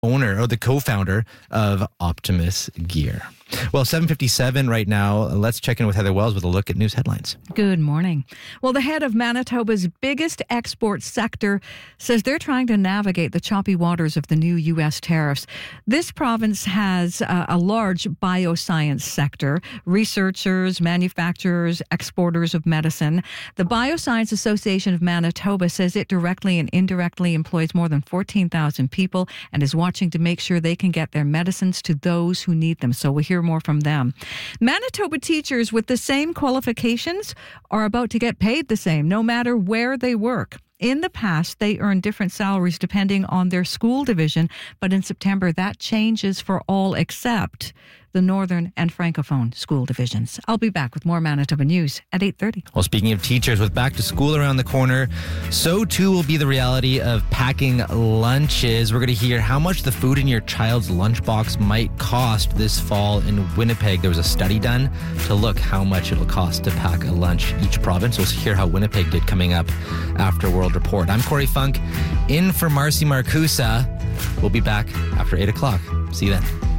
the co-founder of Optimus Gear. Well, 7:57 right now. Let's check in with Heather Wells with a look at news headlines. Good morning. Well, the head of Manitoba's biggest export sector says they're trying to navigate the choppy waters of the new U.S. tariffs. This province has a large bioscience sector, researchers, manufacturers, exporters of medicine. The Bioscience Association of Manitoba says it directly and indirectly employs more than 14,000 people and is watching to make sure they can get their medicines to those who need them. So we'll hear more from them. Manitoba teachers with the same qualifications are about to get paid the same, no matter where they work. In the past, they earned different salaries depending on their school division, but in September, that changes for all except the Northern and Francophone school divisions. I'll be back with more Manitoba News at 8:30. Well, speaking of teachers, with back to school around the corner, so too will be the reality of packing lunches. We're going to hear how much the food in your child's lunchbox might cost this fall in Winnipeg. There was a study done to look how much it'll cost to pack a lunch each province. We'll hear how Winnipeg did coming up after World Report. I'm Corey Funk, in for Marcy Marcusa. We'll be back after 8 o'clock. See you then.